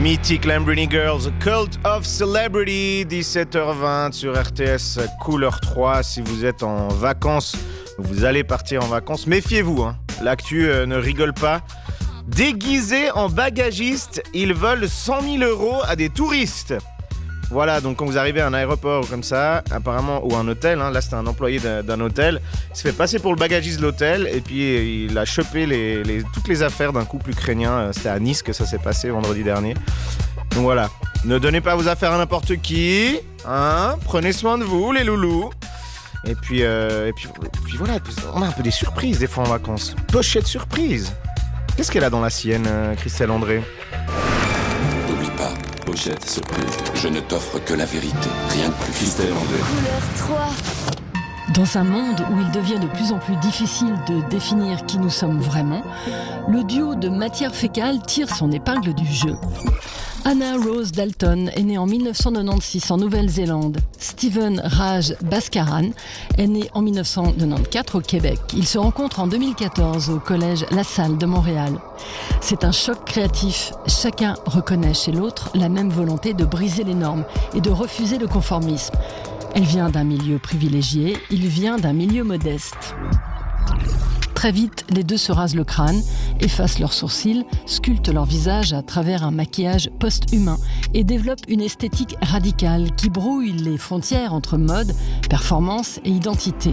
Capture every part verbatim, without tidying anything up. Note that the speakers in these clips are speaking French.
Mythic Lamborghini Girls, Cult of Celebrity, dix-sept heures vingt sur R T S Couleur trois. Si vous êtes en vacances, vous allez partir en vacances, méfiez-vous, hein. L'actu euh, ne rigole pas. Déguisés en bagagistes, ils volent cent mille euros à des touristes. Voilà, donc quand vous arrivez à un aéroport ou comme ça, apparemment, ou un hôtel, hein, là c'était un employé d'un, d'un hôtel, il se fait passer pour le bagagiste de l'hôtel et puis il a chopé les, les, toutes les affaires d'un couple ukrainien. C'était à Nice que ça s'est passé vendredi dernier. Donc voilà, ne donnez pas vos affaires à n'importe qui, hein, prenez soin de vous les loulous. Et puis, euh, et puis, et puis voilà, on a un peu des surprises des fois en vacances. Pochette surprise. Qu'est-ce qu'elle a dans la sienne, Christelle André ? N'oublie pas, pochette surprise. Je ne t'offre que la vérité, rien de plus. Christelle André. Couleur trois. Dans un monde où il devient de plus en plus difficile de définir qui nous sommes vraiment, le duo de matière fécale tire son épingle du jeu. Anna Rose Dalton est née en dix-neuf cent quatre-vingt-seize en Nouvelle-Zélande. Stephen Raj Bhaskaran est né en dix-neuf cent quatre-vingt-quatorze au Québec. Ils se rencontrent en deux mille quatorze au Collège La Salle de Montréal. C'est un choc créatif. Chacun reconnaît chez l'autre la même volonté de briser les normes et de refuser le conformisme. Elle vient d'un milieu privilégié, il vient d'un milieu modeste. Très vite, les deux se rasent le crâne, effacent leurs sourcils, sculptent leur visage à travers un maquillage post-humain et développent une esthétique radicale qui brouille les frontières entre mode, performance et identité.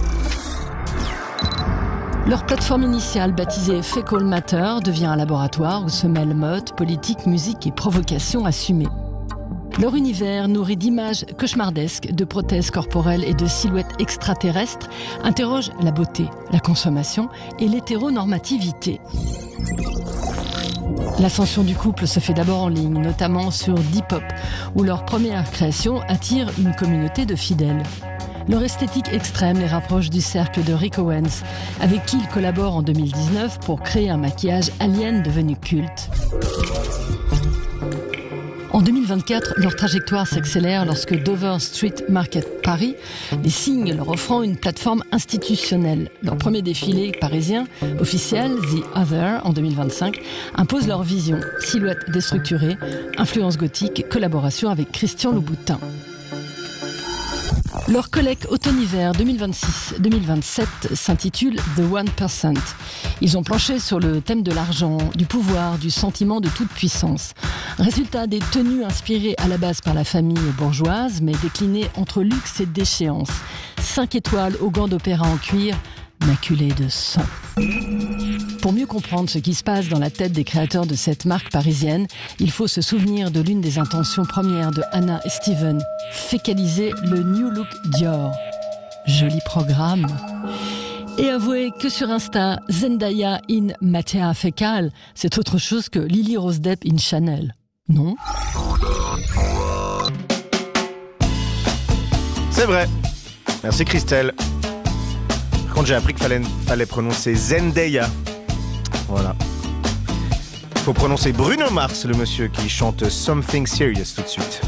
Leur plateforme initiale, baptisée Fecal Matter, devient un laboratoire où se mêlent mode, politique, musique et provocation assumée. Leur univers, nourri d'images cauchemardesques, de prothèses corporelles et de silhouettes extraterrestres, interroge la beauté, la consommation et l'hétéronormativité. L'ascension du couple se fait d'abord en ligne, notamment sur Depop, où leur première création attire une communauté de fidèles. Leur esthétique extrême les rapproche du cercle de Rick Owens, avec qui ils collaborent en deux mille dix-neuf pour créer un maquillage alien devenu culte. En deux mille vingt-quatre, leur trajectoire s'accélère lorsque Dover Street Market Paris les signe, leur offrant une plateforme institutionnelle. Leur premier défilé parisien, officiel, The Other, en deux mille vingt-cinq, impose leur vision. Silhouette déstructurée, influence gothique, collaboration avec Christian Louboutin. Leur collecte automne-hiver deux mille vingt-six deux mille vingt-sept s'intitule The One Percent. Ils ont planché sur le thème de l'argent, du pouvoir, du sentiment de toute puissance. Résultat des tenues inspirées à la base par la famille bourgeoise, mais déclinées entre luxe et déchéance. Cinq étoiles aux gants d'opéra en cuir, maculées de sang. Pour mieux comprendre ce qui se passe dans la tête des créateurs de cette marque parisienne, il faut se souvenir de l'une des intentions premières de Anna et Steven, fécaliser le New Look Dior. Joli programme. Et avouez que sur Insta, Zendaya in matière fécale, c'est autre chose que Lily Rose Depp in Chanel. Non ? C'est vrai. Merci Christelle. Par contre, j'ai appris qu'il fallait, fallait prononcer Zendaya. Voilà. Il faut prononcer Bruno Mars, le monsieur qui chante Something Serious tout de suite.